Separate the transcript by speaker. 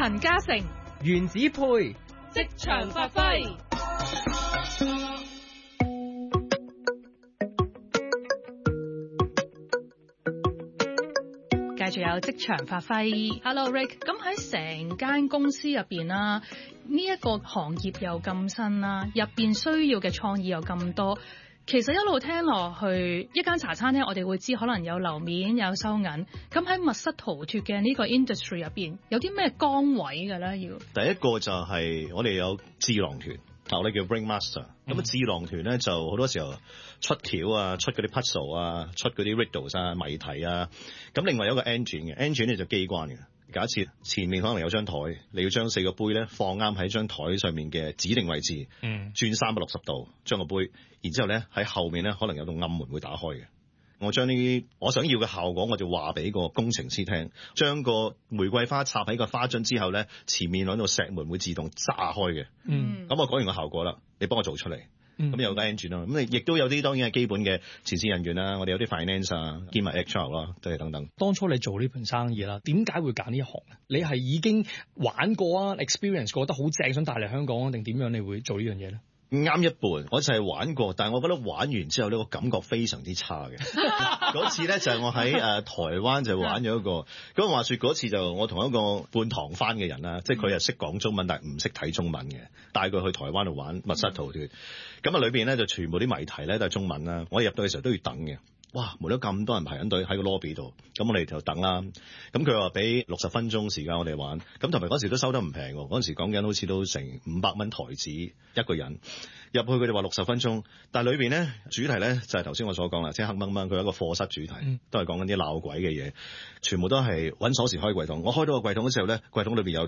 Speaker 1: 陳嘉誠、
Speaker 2: 原子配
Speaker 1: 職場發揮。繼續有職場發揮。Hello Rick， 咁喺成間公司入邊啦，呢一個行業又咁新啦，入邊需要嘅創意又咁多。其實一路聽落去，一間茶餐廳我哋會知可能有樓面有收銀。咁喺密室逃脫嘅呢個 industry 入邊，有啲咩崗位嘅咧？要
Speaker 3: 第一個就係我哋有智囊團。我哋叫 Brain Master， 咁智囊團咧就好多時候出橋啊，出嗰啲 puzzle 啊，出嗰啲 riddles 啊，謎題啊。咁另外有一個 engine 嘅 engine 咧就機關嘅。假設前面可能有張台，你要將4個杯咧放啱喺張台上面嘅指定位置，轉360度將個杯，然之後咧喺後面咧可能有道暗門會打開嘅。我將呢啲我想要嘅效果，我就話俾個工程師聽，將個玫瑰花插喺個花樽之後咧，前面嗰度石門會自動炸開嘅。咁我講完個效果啦，你幫我做出嚟。咁有個 engine 啦，咁你亦都有啲當然係基本嘅前線人員啦，我哋有啲 finance 啊，兼埋 HR 啦，都係等等。
Speaker 2: 當初你做呢盤生意啦，點解會揀呢一行？你係已經玩過啊 ，experience 過得好正，想帶嚟香港，定點樣你會做呢樣嘢咧？
Speaker 3: 啱一半，我就係玩過，但係我覺得玩完之後呢個感覺非常之差嘅。嗰次咧就係我喺台灣就玩咗一個，咁話說嗰次就我同一個半唐番嘅人啦，即係佢又識講中文，但係唔識睇中文嘅，帶佢去台灣度玩密室逃脫。咁啊裏邊咧就全部啲謎題咧都係中文啦，我哋入到嘅時候都要等嘅。哇！冇得咁多人排緊隊喺個 lobby 度，咁我哋就等啦。咁佢話俾60分鐘時間我哋玩，咁同埋嗰時都收得唔平喎。嗰陣時講緊好似都成500蚊台紙一個人入去，佢哋話60分鐘，但係裏邊咧主題咧就係頭先我所講啦，即係黑掹掹，佢有一個課室主題，都係講緊啲鬧鬼嘅嘢，全部都係揾鎖匙開櫃桶。我開到個櫃桶嘅時候咧，櫃桶裏邊有